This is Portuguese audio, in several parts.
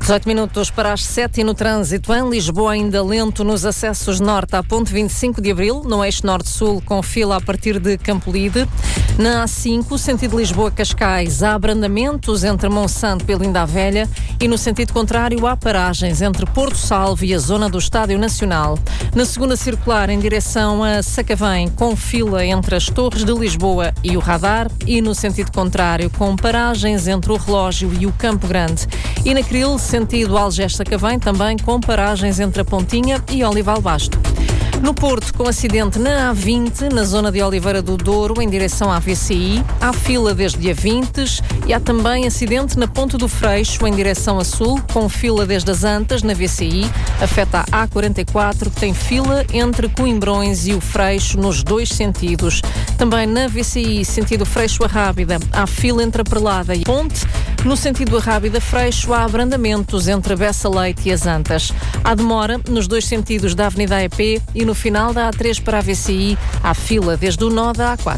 18 minutos para as 7 e no trânsito. Em Lisboa, ainda lento nos acessos norte à ponte 25 de Abril, no eixo norte-sul, com fila a partir de Campolide. Na A5, sentido Lisboa-Cascais, há abrandamentos entre Monsanto e Linda a Velha e no sentido contrário há paragens entre Porto Salvo e a zona do Estádio Nacional. Na segunda circular, em direção a Sacavém, com fila entre as Torres de Lisboa e o Radar e no sentido contrário, com paragens entre o Relógio e o Campo Grande. E na Cril, sentido Algés-Sacavém, também com paragens entre a Pontinha e Olival Basto. No Porto, com acidente na A20, na zona de Oliveira do Douro, em direção à VCI, há fila desde a Vintes e há também acidente na Ponte do Freixo, em direção a Sul, com fila desde as Antas, na VCI, afeta a A44, que tem fila entre Coimbrões e o Freixo, nos dois sentidos. Também na VCI, sentido Freixo-Arrábida, há fila entre a Perlada e a Ponte. No sentido Arrábida-Freixo, há abrandamentos entre a Bessa Leite e as Antas. Há demora nos dois sentidos da Avenida AEP e no final da A3 para a VCI, há fila desde o nó da A4.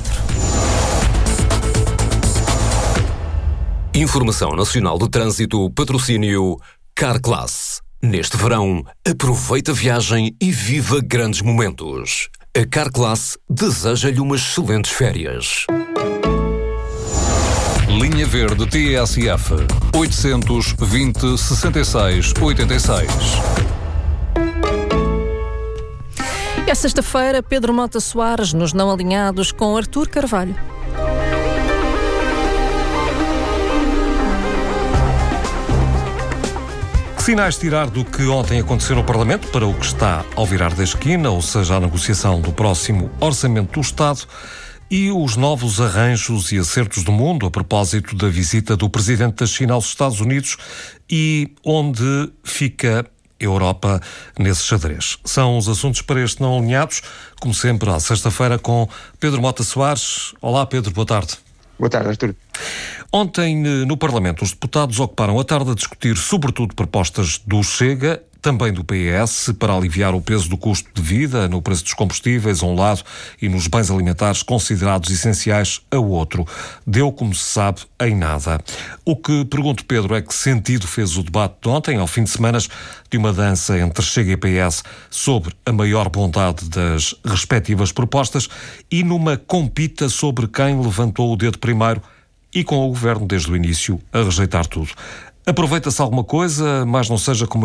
Informação Nacional de Trânsito, patrocínio Carclass. Neste verão, aproveita a viagem e viva grandes momentos. A Carclass deseja-lhe umas excelentes férias. Linha Verde TSF 820 66 86. É sexta-feira, Pedro Mota Soares nos Não Alinhados com Artur Carvalho. Que sinais tirar do que ontem aconteceu no Parlamento para o que está ao virar da esquina, ou seja, a negociação do próximo Orçamento do Estado e os novos arranjos e acertos do mundo a propósito da visita do Presidente da China aos Estados Unidos e onde fica a Europa nesse xadrez. São os assuntos para este Não Alinhados, como sempre, à sexta-feira com Pedro Mota Soares. Olá, Pedro, boa tarde. Boa tarde, Artur. Ontem, no Parlamento, os deputados ocuparam a tarde a discutir, sobretudo, propostas do Chega, também do PS, para aliviar o peso do custo de vida no preço dos combustíveis a um lado e nos bens alimentares considerados essenciais a outro. Deu, como se sabe, em nada. O que pergunto, Pedro, é que sentido fez o debate de ontem, ao fim de semanas de uma dança entre Chega e PS sobre a maior bondade das respectivas propostas e numa compita sobre quem levantou o dedo primeiro e com o Governo desde o início a rejeitar tudo. Aproveita-se alguma coisa, mas não seja como